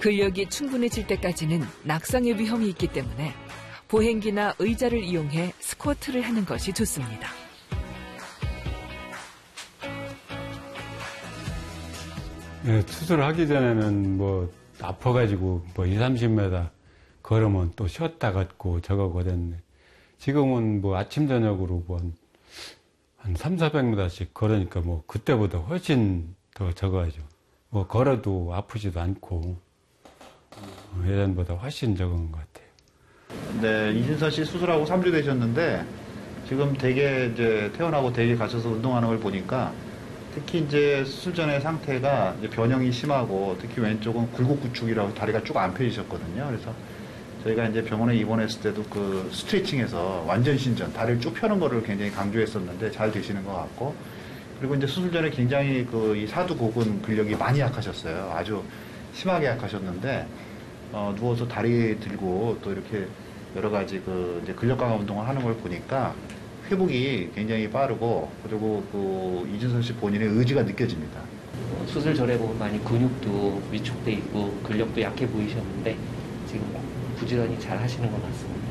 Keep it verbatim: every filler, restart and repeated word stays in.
근력이 충분해질 때까지는 낙상의 위험이 있기 때문에 보행기나 의자를 이용해 스쿼트를 하는 것이 좋습니다. 네, 수술하기 전에는 뭐 아파가지고 뭐 이삼십 미터 걸으면 또 쉬었다 걷고 저거 그랬네. 지금은 뭐 아침 저녁으로 뭐 한, 한 삼사백 미터씩 걸으니까 뭐 그때보다 훨씬 더 적어가죠. 뭐 걸어도 아프지도 않고 예전보다 훨씬 적은 것 같아요. 네, 이진선 씨 수술하고 삼 주 되셨는데 지금 댁에 이제 태어나고 댁에 가셔서 운동하는 걸 보니까 특히 이제 수술 전의 상태가 이제 변형이 심하고 특히 왼쪽은 굴곡구축이라고 다리가 쭉 안 펴지셨거든요. 그래서 저희가 이제 병원에 입원했을 때도 그 스트레칭에서 완전 신전, 다리를 쭉 펴는 거를 굉장히 강조했었는데 잘 되시는 것 같고, 그리고 이제 수술 전에 굉장히 그 이 사두고근 근력이 많이 약하셨어요. 아주 심하게 약하셨는데, 어, 누워서 다리 들고 또 이렇게 여러 가지 그 이제 근력 강화 운동을 하는 걸 보니까 회복이 굉장히 빠르고, 그리고 그 이진선 씨 본인의 의지가 느껴집니다. 수술 전에 보면 많이 근육도 위축돼 있고 근력도 약해 보이셨는데 지금 부지런히 잘 하시는 것 같습니다.